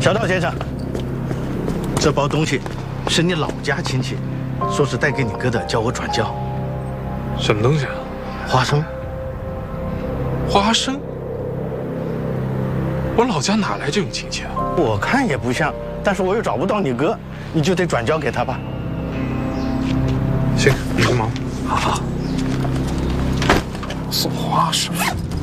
小道先生，这包东西是你老家亲戚说是带给你哥的，叫我转交。 什么东西啊？ 花生。 花生？我老家哪来这种亲戚啊？ 我看也不像，但是我又找不到你哥，你就得转交给他吧。 行，你帮忙。 好。送花生。